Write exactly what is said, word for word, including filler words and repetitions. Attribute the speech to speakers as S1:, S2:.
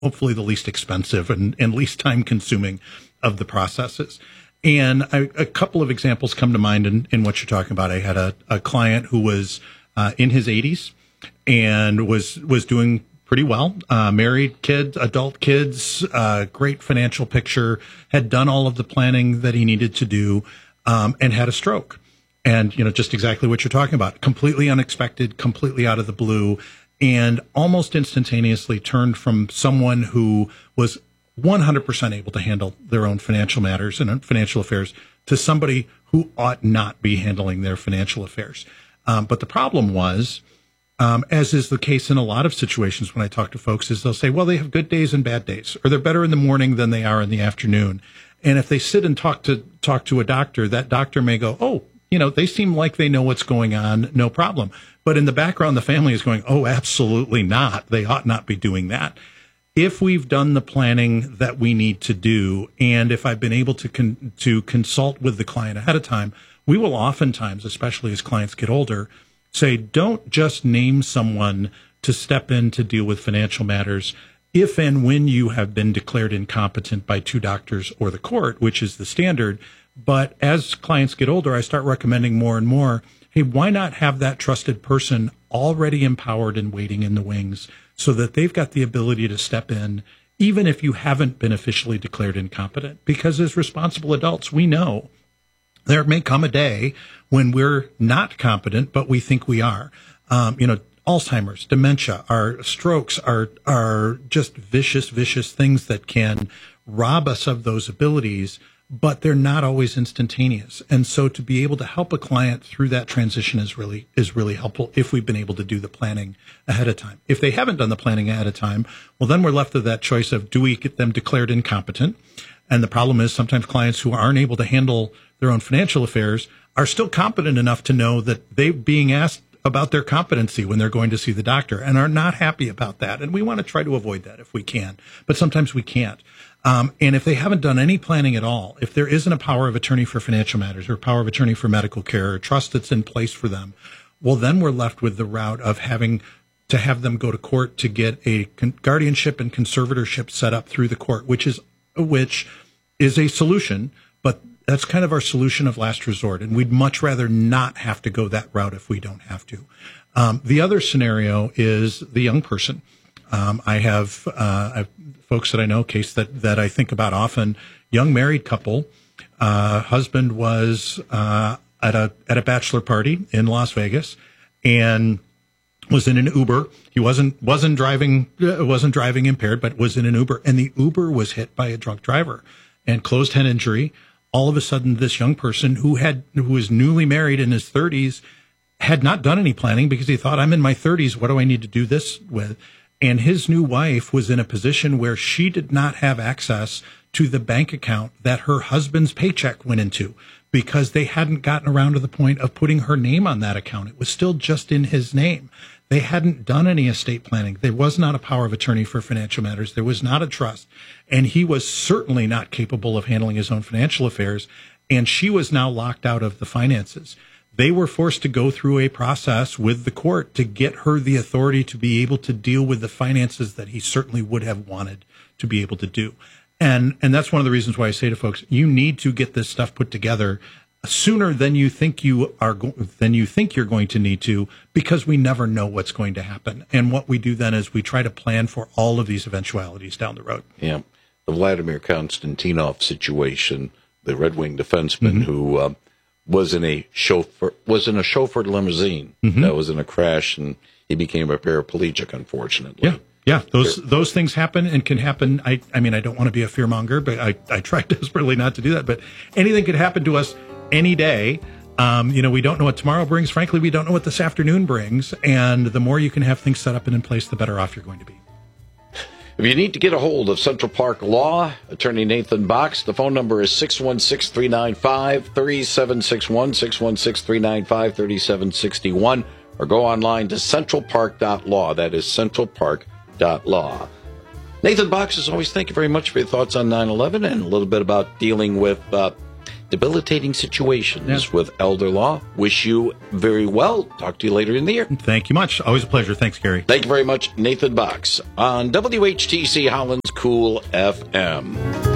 S1: hopefully the least expensive and, and least time consuming of the processes. And I, a couple of examples come to mind in, in what you're talking about. I had a, a client who was uh, in his eighties and was was doing pretty well, uh, married, kids, adult kids, uh, great financial picture, had done all of the planning that he needed to do, um, and had a stroke. And, you know, just exactly what you're talking about, completely unexpected, completely out of the blue, and almost instantaneously turned from someone who was one hundred percent able to handle their own financial matters and financial affairs to somebody who ought not be handling their financial affairs. Um, but the problem was, Um, as is the case in a lot of situations when I talk to folks, is they'll say, well, they have good days and bad days, or they're better in the morning than they are in the afternoon. And if they sit and talk to talk to a doctor, that doctor may go, oh, you know, they seem like they know what's going on, no problem. But in the background, the family is going, oh, absolutely not. They ought not be doing that. If we've done the planning that we need to do, and if I've been able to con- to consult with the client ahead of time, we will oftentimes, especially as clients get older, say, don't just name someone to step in to deal with financial matters if and when you have been declared incompetent by two doctors or the court, which is the standard. But as clients get older, I start recommending more and more, hey, why not have that trusted person already empowered and waiting in the wings so that they've got the ability to step in, even if you haven't been officially declared incompetent? Because as responsible adults, we know there may come a day when we're not competent, but we think we are. Um, you know, Alzheimer's, dementia, our strokes are are just vicious, vicious things that can rob us of those abilities, but they're not always instantaneous. And so to be able to help a client through that transition is really is really helpful if we've been able to do the planning ahead of time. If they haven't done the planning ahead of time, well, then we're left with that choice of, do we get them declared incompetent? And the problem is sometimes clients who aren't able to handle their own financial affairs are still competent enough to know that they're being asked about their competency when they're going to see the doctor and are not happy about that. And we want to try to avoid that if we can, but sometimes we can't. Um, and if they haven't done any planning at all, if there isn't a power of attorney for financial matters or power of attorney for medical care or trust that's in place for them, well, then we're left with the route of having to have them go to court to get a con- guardianship and conservatorship set up through the court, which is which is a solution, but that's kind of our solution of last resort, and we'd much rather not have to go that route if we don't have to. Um, the other scenario is the young person. Um, I have uh, I've, folks that I know, case that, that I think about often, young married couple. Uh, husband was uh, at a at a bachelor party in Las Vegas and was in an Uber. He wasn't wasn't driving uh, wasn't driving impaired, but was in an Uber, and the Uber was hit by a drunk driver and closed head injury. All of a sudden, this young person who had who was newly married in his thirties had not done any planning because he thought, I'm in my thirties. What do I need to do this with? And his new wife was in a position where she did not have access to the bank account that her husband's paycheck went into because they hadn't gotten around to the point of putting her name on that account. It was still just in his name. They hadn't done any estate planning. There was not a power of attorney for financial matters. There was not a trust. And he was certainly not capable of handling his own financial affairs. And she was now locked out of the finances. They were forced to go through a process with the court to get her the authority to be able to deal with the finances that he certainly would have wanted to be able to do. And and that's one of the reasons why I say to folks, you need to get this stuff put together sooner than you think you are go- than you think you're going to need to, because we never know what's going to happen. And what we do then is we try to plan for all of these eventualities down the road.
S2: Yeah, the Vladimir Konstantinov situation, the Red Wing defenseman mm-hmm. who uh, was in a chauffeur was in a chauffeured limousine mm-hmm. that was in a crash, and he became a paraplegic, unfortunately.
S1: Yeah. Yeah, those those things happen and can happen. I I mean, I don't want to be a fearmonger, but I, I try desperately not to do that. But anything could happen to us any day. Um, you know, we don't know what tomorrow brings. Frankly, we don't know what this afternoon brings. And the more you can have things set up and in place, the better off you're going to be.
S2: If you need to get a hold of Central Park Law, Attorney Nathan Box, the phone number is six one six, three nine five, three seven six one, six one six, three nine five, three seven six one, or go online to central park dot law. That is central park dot law. Nathan Box, as always, thank you very much for your thoughts on nine eleven and a little bit about dealing with uh, debilitating situations
S1: Yeah.
S2: with elder law. Wish you very well. Talk to you later in the year.
S1: Thank you much. Always a pleasure. Thanks, Gary.
S2: Thank you very much, Nathan Box, on W H T C Holland's Cool F M.